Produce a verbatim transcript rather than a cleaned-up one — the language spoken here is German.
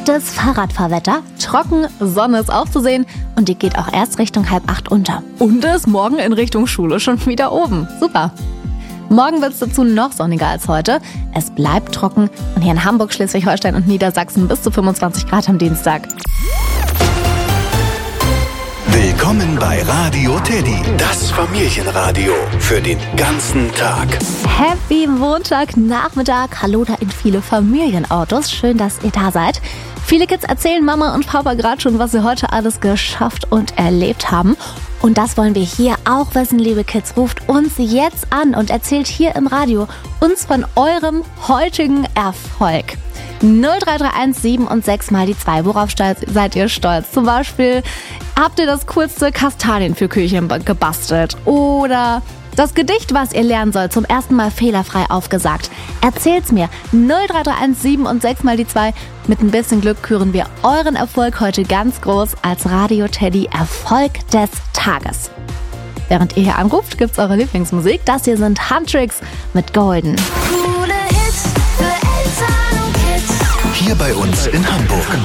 bestes Fahrradfahrwetter. Trocken, Sonne ist auch zu sehen und die geht auch erst Richtung halb acht unter. Und ist morgen in Richtung Schule schon wieder oben. Super. Morgen wird es dazu noch sonniger als heute. Es bleibt trocken und hier in Hamburg, Schleswig-Holstein und Niedersachsen bis zu fünfundzwanzig Grad am Dienstag. Willkommen bei Radio Teddy, das Familienradio für den ganzen Tag. Happy Montagnachmittag. Hallo da in viele Familienautos. Schön, dass ihr da seid. Viele Kids erzählen Mama und Papa gerade schon, was sie heute alles geschafft und erlebt haben. Und das wollen wir hier auch wissen, liebe Kids. Ruft uns jetzt an und erzählt hier im Radio uns von eurem heutigen Erfolg. null drei drei eins sieben und sechs mal die zwei. Worauf seid ihr stolz? Zum Beispiel, habt ihr das coolste Kastanien für Küchen gebastelt? Oder das Gedicht, was ihr lernen sollt, zum ersten Mal fehlerfrei aufgesagt? Erzählt's mir. null drei drei eins sieben und sechs mal die zwei. Mit ein bisschen Glück küren wir euren Erfolg heute ganz groß als Radio Teddy Erfolg des Tages. Während ihr hier anruft, gibt's eure Lieblingsmusik. Das hier sind Huntrix mit Golden. Hier bei uns in Hamburg.